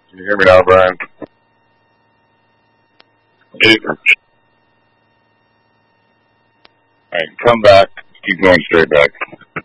Can you hear me now, Brian? Alright, come back. Keep going straight back.